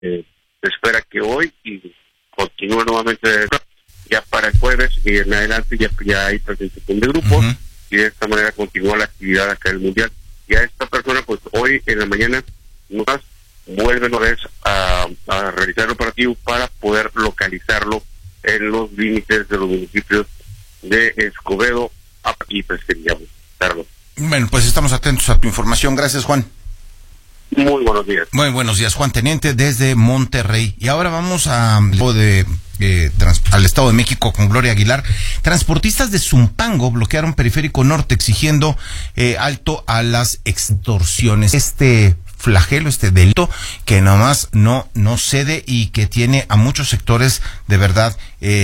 Se espera que hoy y continúe nuevamente ya para el jueves y en adelante ya hay presentación de grupo y de esta manera continúa la actividad acá en el Mundial. Ya esta persona pues hoy en la mañana más vuelve una vez a realizar el operativo para poder localizarlo en los límites de los municipios de Escobedo y Pesquería. Carlos. Bueno, pues estamos atentos a tu información. Gracias, Juan. Muy buenos días. Muy buenos días, Juan Teniente, desde Monterrey. Y ahora vamos al Estado de México con Gloria Aguilar. Transportistas de Zumpango bloquearon Periférico Norte exigiendo alto a las extorsiones. Este flagelo, este delito que nomás no cede y que tiene a muchos sectores de verdad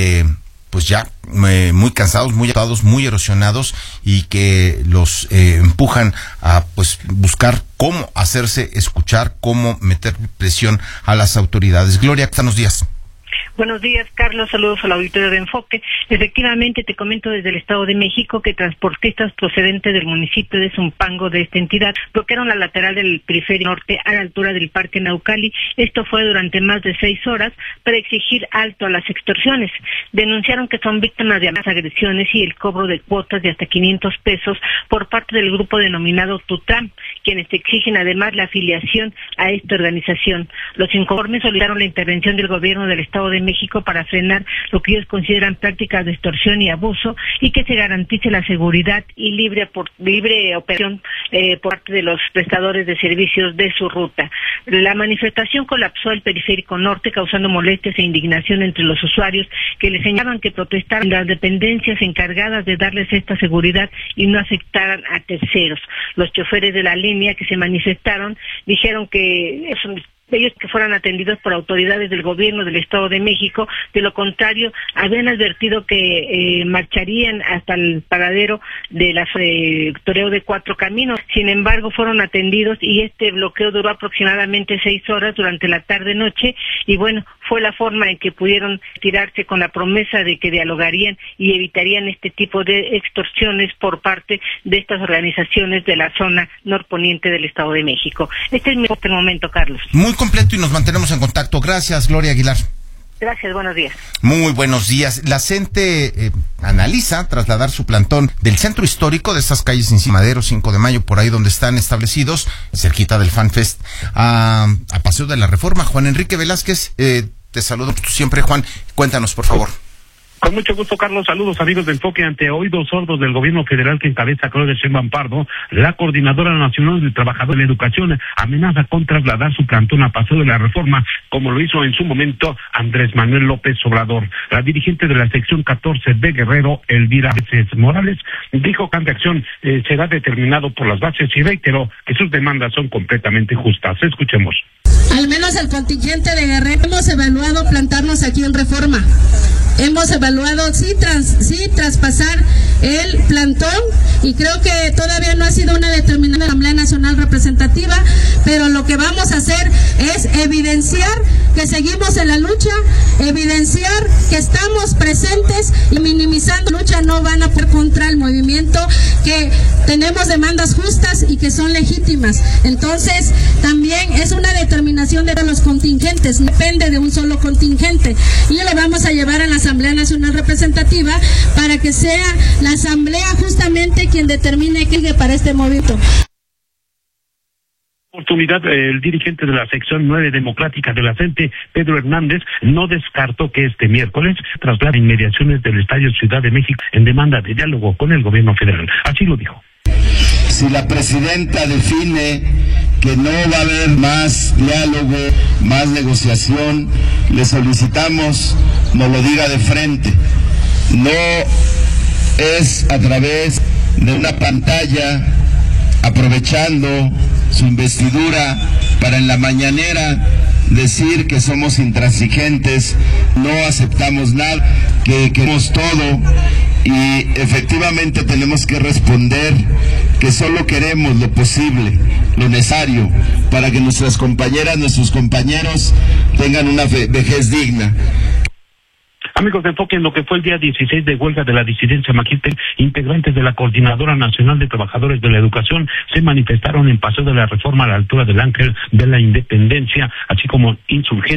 pues ya muy cansados, muy atados, muy erosionados y que los empujan a pues buscar cómo hacerse escuchar, cómo meter presión a las autoridades. Gloria, buenos días. Buenos días, Carlos. Saludos al auditorio de Enfoque. Efectivamente, te comento desde el Estado de México que transportistas procedentes del municipio de Zumpango de esta entidad bloquearon la lateral del Periférico Norte a la altura del Parque Naucali. Esto fue durante más de 6 horas para exigir alto a las extorsiones. Denunciaron que son víctimas de agresiones y el cobro de cuotas de hasta 500 pesos por parte del grupo denominado Tutram, quienes exigen además la afiliación a esta organización. Los inconformes solicitaron la intervención del gobierno del Estado de México para frenar lo que ellos consideran prácticas de extorsión y abuso y que se garantice la seguridad y libre operación por parte de los prestadores de servicios de su ruta. La manifestación colapsó el Periférico Norte, causando molestias e indignación entre los usuarios que les señalaban que protestaran las dependencias encargadas de darles esta seguridad y no aceptaran a terceros. Los choferes de la línea que se manifestaron dijeron que ellos que fueran atendidos por autoridades del gobierno del Estado de México, de lo contrario habían advertido que marcharían hasta el paradero de la toreo de 4 Caminos. Sin embargo, fueron atendidos y este bloqueo duró aproximadamente 6 horas durante la tarde-noche y bueno, fue la forma en que pudieron tirarse con la promesa de que dialogarían y evitarían este tipo de extorsiones por parte de estas organizaciones de la zona norponiente del Estado de México. Este es mi momento, Carlos. Muy completo y nos mantenemos en contacto. Gracias, Gloria Aguilar. Gracias, buenos días. Muy buenos días. La CENTE analiza trasladar su plantón del centro histórico de estas calles Madero, 5 de Mayo, por ahí donde están establecidos, cerquita del FanFest, a Paseo de la Reforma. Juan Enrique Velázquez, te saludo siempre, Juan. Cuéntanos, por favor. Con mucho gusto, Carlos. Saludos, amigos de Enfoque. Ante oídos sordos del gobierno federal que encabeza Claudia Sheinbaum Pardo, la Coordinadora Nacional del Trabajador de la Educación amenaza con trasladar su plantón a Paseo de la Reforma, como lo hizo en su momento Andrés Manuel López Obrador. La dirigente de la sección 14 de Guerrero, Elvira Morales, dijo que ante acción será determinado por las bases y reiteró que sus demandas son completamente justas. Escuchemos. Al menos el contingente de Guerrero hemos evaluado plantarnos aquí en Reforma. Hemos evaluado sí traspasar el plantón y creo que todavía no ha sido una determinación de la Asamblea Nacional Representativa, pero lo que vamos a hacer es evidenciar que seguimos en la lucha, evidenciar que estamos presentes y minimizando la lucha. No van a poder contra el movimiento, que tenemos demandas justas y que son legítimas. Entonces también es una determinación de los contingentes, no depende de un solo contingente, y lo vamos a llevar a la Asamblea Nacional Representativa para que sea la Asamblea justamente quien determine qué para este movimiento. Oportunidad, el dirigente de la sección 9 democrática de la CENTE, Pedro Hernández, no descartó que este miércoles traslade inmediaciones del Estadio Ciudad de México en demanda de diálogo con el gobierno federal. Así lo dijo. Si la presidenta define que no va a haber más diálogo, más negociación, le solicitamos nos lo diga de frente. No es a través de una pantalla, aprovechando su investidura para en la mañanera decir que somos intransigentes, no aceptamos nada, que queremos todo, y efectivamente tenemos que responder que solo queremos lo posible, lo necesario, para que nuestras compañeras, nuestros compañeros tengan una vejez digna. Amigos de Enfoque, en lo que fue el día 16 de huelga de la disidencia magíster, integrantes de la Coordinadora Nacional de Trabajadores de la Educación se manifestaron en Paseo de la Reforma a la altura del Ángel de la Independencia, así como insurgentes